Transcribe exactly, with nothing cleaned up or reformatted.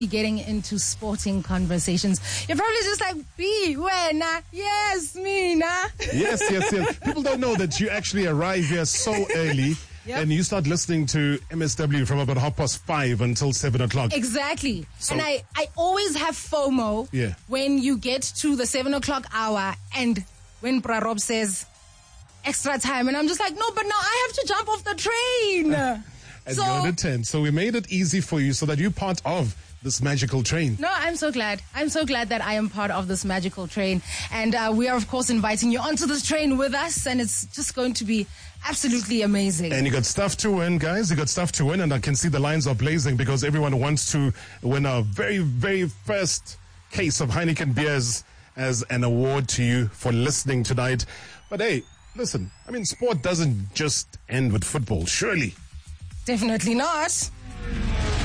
getting into sporting conversations. You're probably just like, B, when? Yes, me, nah. Yes, yes, yes. People don't know that you actually arrive here so early. Yep. And you start listening to M S W from about half past five until seven o'clock. Exactly. So, and I, I always have FOMO yeah. when you get to the seven o'clock hour and when Prarob says extra time. And I'm just like, no, but now I have to jump off the train. And so, you're on a ten. So we made it easy for you so that you're part of this magical train. No, I'm so glad. I'm so glad that I am part of this magical train. And uh, we are, of course, inviting you onto this train with us. And it's just going to be absolutely amazing. And you got stuff to win, guys. You got stuff to win. And I can see the lines are blazing because everyone wants to win a very, very first case of Heineken beers as an award to you for listening tonight. But hey, listen, I mean, sport doesn't just end with football, surely. Definitely not.